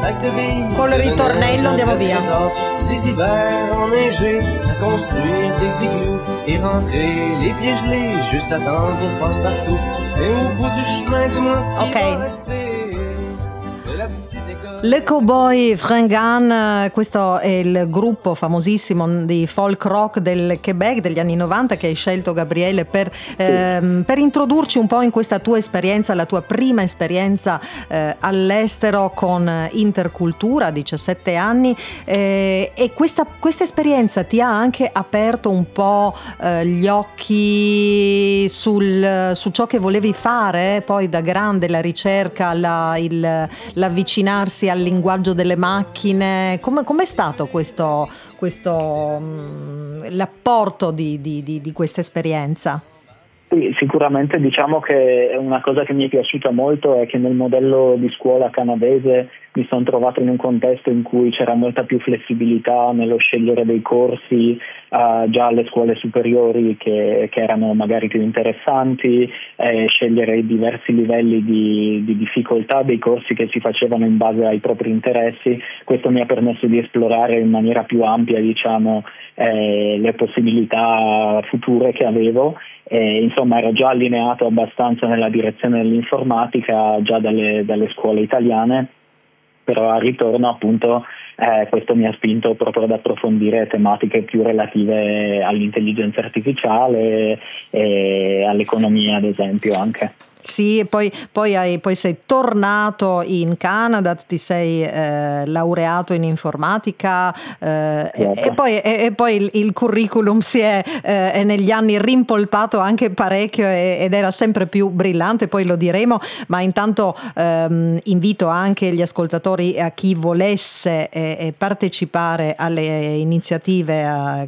Col ritornello andiamo via. Ces hivers enneigés à construire des igloos et rentrer les pieds gelés, juste attendre passe-partout. Et au bout du chemin, dis-moi ce qui va rester. Le Cowboy Fringants, questo è il gruppo famosissimo di folk rock del Quebec degli anni 90 che hai scelto, Gabriele, per introdurci un po' in questa tua esperienza, la tua prima esperienza all'estero con Intercultura a 17 anni, e questa esperienza ti ha anche aperto un po' gli occhi su ciò che volevi fare poi da grande, la ricerca, l'avvicinarsi al linguaggio delle macchine. Com'è stato questo l'apporto di questa esperienza? Sì, sicuramente diciamo che una cosa che mi è piaciuta molto è che nel modello di scuola canadese mi sono trovato in un contesto in cui c'era molta più flessibilità nello scegliere dei corsi già alle scuole superiori che erano magari più interessanti, scegliere i diversi livelli di difficoltà dei corsi che si facevano in base ai propri interessi. Questo mi ha permesso di esplorare in maniera più ampia, diciamo, le possibilità future che avevo. Insomma, ero già allineato abbastanza nella direzione dell'informatica già dalle scuole italiane, però al ritorno appunto questo mi ha spinto proprio ad approfondire tematiche più relative all'intelligenza artificiale e all'economia, ad esempio, anche. Sì, e poi sei tornato in Canada, ti sei laureato in informatica, e poi il curriculum si è negli anni rimpolpato anche parecchio ed era sempre più brillante, poi lo diremo, ma intanto invito anche gli ascoltatori, a chi volesse partecipare alle iniziative